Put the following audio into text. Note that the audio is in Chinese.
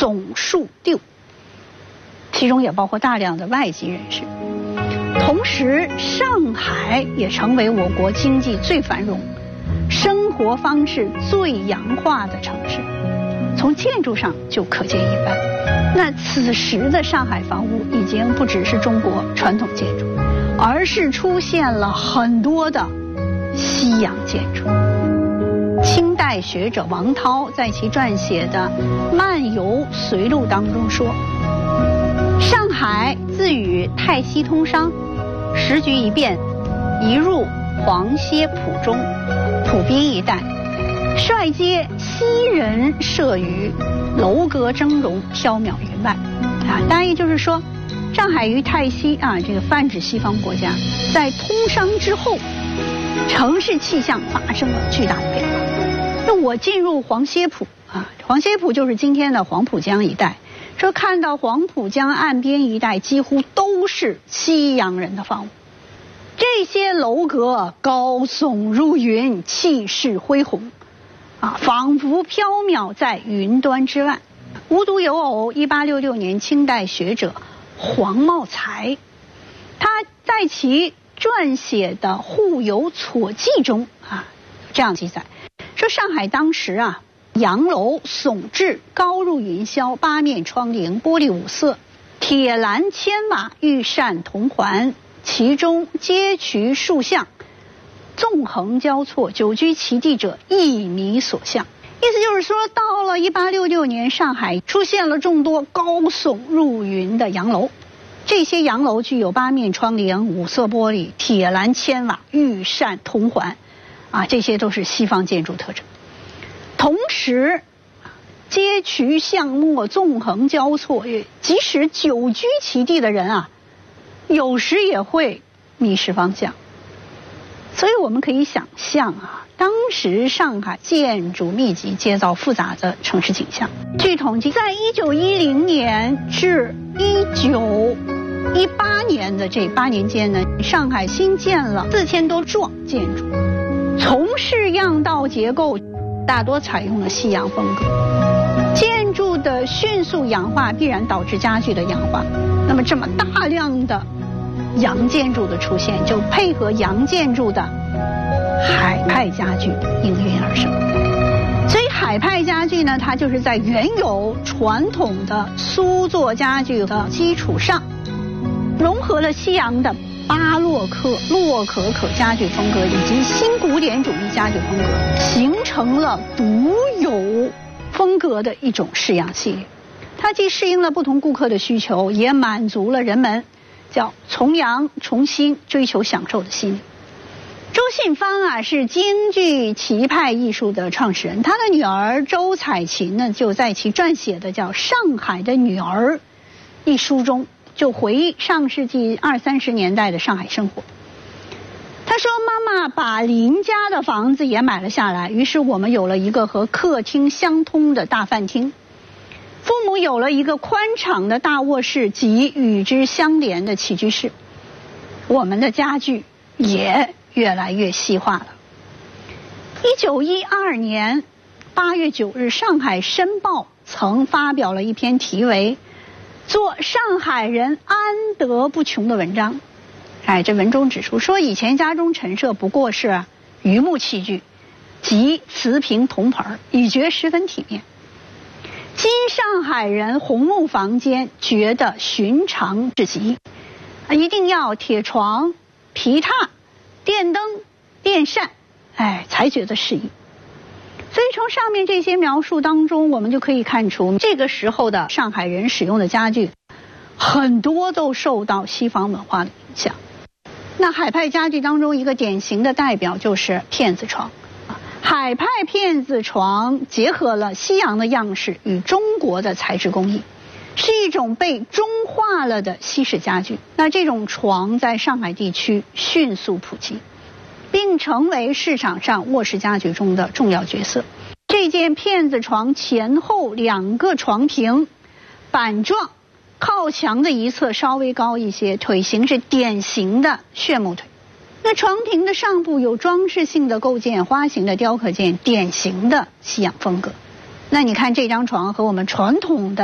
总数六，其中也包括大量的外籍人士。同时，上海也成为我国经济最繁荣、生活方式最洋化的城市，从建筑上就可见一斑。那此时的上海房屋已经不只是中国传统建筑，而是出现了很多的西洋建筑。清代学者王涛在其撰写的《漫游随录》当中说，上海自与泰西通商，时局一变，移入黄歇浦中、浦滨一带，率皆西人设于，楼阁峥嵘，缥缈云外。大意就是说，上海与泰西这个泛指西方国家，在通商之后，城市气象发生了巨大的变化。那我进入黄歇浦黄歇浦就是今天的黄浦江一带，说看到黄浦江岸边一带几乎都是西洋人的房屋，这些楼阁高耸入云，气势恢宏仿佛飘渺在云端之外。无独有偶，1866年清代学者黄茂才，他在其撰写的《沪游撮记》中这样记载，说上海当时洋楼耸峙，高入云霄，八面窗棂，玻璃五色，铁栏千瓦，玉扇铜环，其中街渠数巷，纵横交错，久居其地者一迷所向。意思就是说，到了1866年，上海出现了众多高耸入云的洋楼，这些洋楼具有八面窗棂、五色玻璃、铁栏千瓦、玉扇铜环这些都是西方建筑特征。同时，街渠巷陌，纵横交错，即使久居其地的人有时也会迷失方向。所以我们可以想象当时上海建筑密集、街道复杂的城市景象。据统计，在1910年至1918年的这8年间呢，上海新建了4000多幢建筑，从式样到结构大多采用了西洋风格。建筑的迅速洋化必然导致家具的洋化，那么这么大量的洋建筑的出现，就配合洋建筑的海派家具应运而生。所以海派家具呢，它就是在原有传统的苏作家具的基础上，融合了西洋的巴洛克、洛可可家具风格以及新古典主义家具风格，形成了独有风格的一种式样系列。它既适应了不同顾客的需求，也满足了人们叫从洋重新追求享受的心理。周信芳是京剧旗派艺术的创始人，他的女儿周采芹呢，就在其撰写的叫《上海的女儿》一书中，就回忆上世纪20、30年代的上海生活。他说，妈妈把邻家的房子也买了下来，于是我们有了一个和客厅相通的大饭厅，父母有了一个宽敞的大卧室及与之相连的起居室，我们的家具也越来越西化了。1912年8月9日，上海申报曾发表了一篇题为《做上海人安得不穷》的文章。这文中指出说，以前家中陈设不过是榆木器具及瓷瓶铜盆，已觉十分体面。今上海人红木房间觉得寻常至极，一定要铁床、皮榻、电灯、电扇，才觉得适宜。所以从上面这些描述当中，我们就可以看出，这个时候的上海人使用的家具很多都受到西方文化的影响。那海派家具当中一个典型的代表就是片子床。海派片子床结合了西洋的样式与中国的材质工艺，是一种被中化了的西式家具。那这种床在上海地区迅速普及，并成为市场上卧室家具中的重要角色。这件片子床前后2个床屏，板状，靠墙的一侧稍微高一些，腿型是典型的旋木腿。那床屏的上部有装饰性的构件，花形的雕刻件，典型的西洋风格。那你看这张床和我们传统的